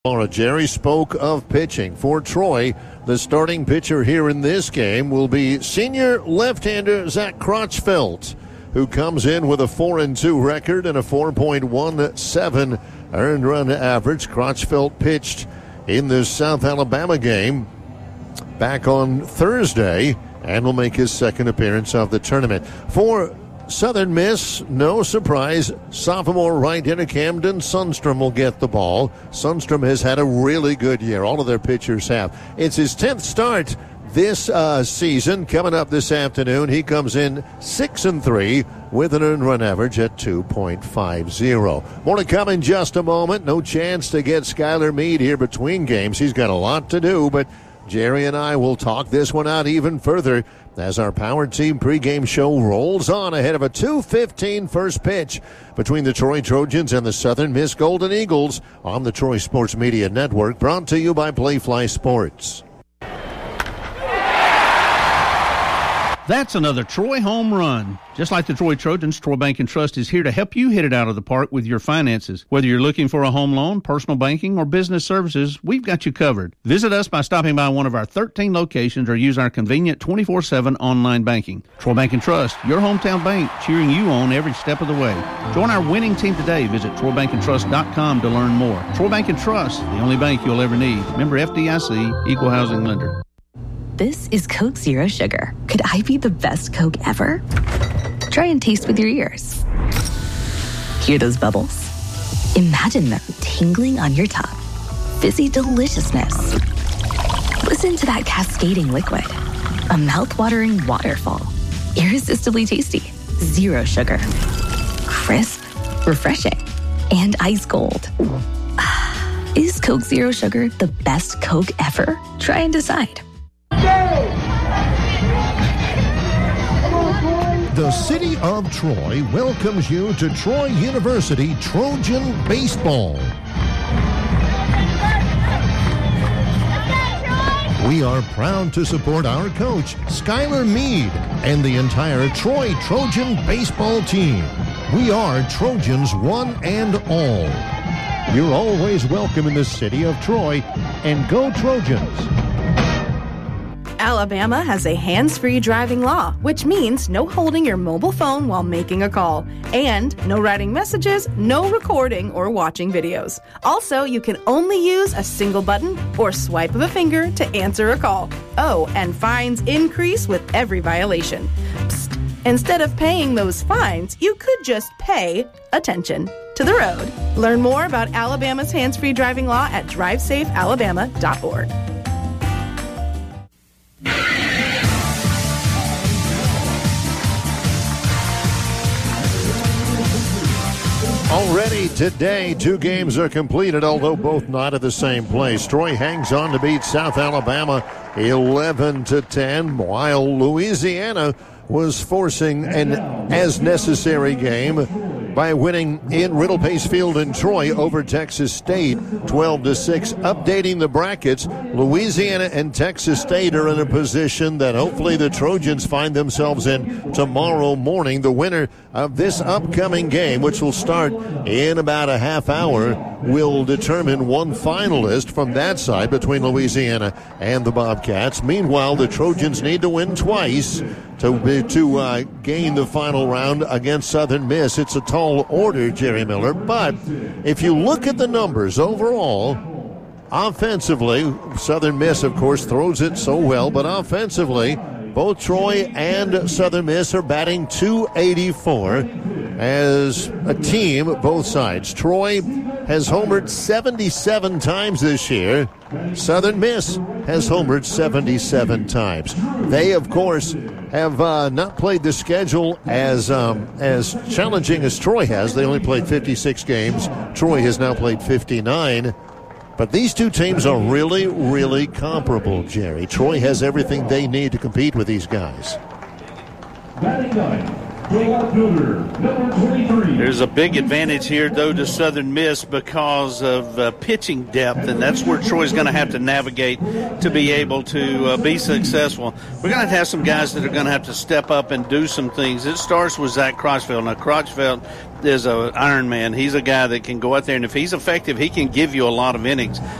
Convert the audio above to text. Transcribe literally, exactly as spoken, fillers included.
Jerry spoke of pitching. For Troy, the starting pitcher here in this game will be senior left-hander Zach Crotchfeld, who comes in with a four and two record and a four point one seven earned run average. Crotchfeld pitched in the South Alabama game back on Thursday and will make his second appearance of the tournament. For Southern Miss, no surprise, sophomore right-hander Camden Sundstrom will get the ball. Sundstrom has had a really good year. All of their pitchers have. It's his tenth start this uh, season. Coming up this afternoon, he comes in six and three with an earned run average at two point five oh. More to come in just a moment. No chance to get Skylar Meade here between games. He's got a lot to do, but Jerry and I will talk this one out even further as our Power Team pregame show rolls on ahead of a two fifteen first pitch between the Troy Trojans and the Southern Miss Golden Eagles on the Troy Sports Media Network, brought to you by Playfly Sports. That's another Troy home run. Just like the Troy Trojans, Troy Bank and Trust is here to help you hit it out of the park with your finances. Whether you're looking for a home loan, personal banking, or business services, we've got you covered. Visit us by stopping by one of our thirteen locations or use our convenient twenty-four seven online banking. Troy Bank and Trust, your hometown bank, cheering you on every step of the way. Join our winning team today. Visit troy bank and trust dot com to learn more. Troy Bank and Trust, the only bank you'll ever need. Member F D I C, Equal Housing Lender. This is Coke Zero Sugar. Could I be the best Coke ever? Try and taste with your ears. Hear those bubbles? Imagine them tingling on your tongue. Fizzy deliciousness. Listen to that cascading liquid. A mouth-watering waterfall. Irresistibly tasty. Zero sugar. Crisp, refreshing, and ice cold. Is Coke Zero Sugar the best Coke ever? Try and decide. The city of Troy welcomes you to Troy University Trojan Baseball. We are proud to support our coach, Skylar Meade, and the entire Troy Trojan baseball team. We are Trojans one and all. You're always welcome in the city of Troy, and go Trojans. Alabama has a hands-free driving law, which means no holding your mobile phone while making a call, and no writing messages, no recording or watching videos. Also, you can only use a single button or swipe of a finger to answer a call. Oh, and fines increase with every violation. Psst. Instead of paying those fines, you could just pay attention to the road. Learn more about Alabama's hands-free driving law at drive safe alabama dot org. Already today, two games are completed, although both not at the same place. Troy hangs on to beat South Alabama eleven to ten, while Louisiana was forcing an as-necessary game by winning in Riddle Pace Field in Troy over Texas State twelve to six. Updating the brackets, Louisiana and Texas State are in a position that hopefully the Trojans find themselves in tomorrow morning. The winner of this upcoming game, which will start in about a half hour, will determine one finalist from that side between Louisiana and the Bobcats. Meanwhile, the Trojans need to win twice to, to uh, gain the final round against Southern Miss. It's a tall order, Jerry Miller, but if you look at the numbers overall, offensively, Southern Miss, of course, throws it so well, but offensively, both Troy and Southern Miss are batting two eighty-four as a team, both sides. Troy has homered seventy-seven times this year. Southern Miss has homered seventy-seven times. They, of course, have uh, not played the schedule as um, as challenging as Troy has. They only played fifty-six games. Troy has now played fifty-nine. But these two teams are really, really comparable, Jerry. Troy has everything they need to compete with these guys. There's a big advantage here, though, to Southern Miss because of uh, pitching depth, and that's where Troy's going to have to navigate to be able to uh, be successful. We're going to have some guys that are going to have to step up and do some things. It starts with Zach Crotchfield. Now, Crotchfield is an Iron Man. He's a guy that can go out there, and if he's effective, he can give you a lot of innings.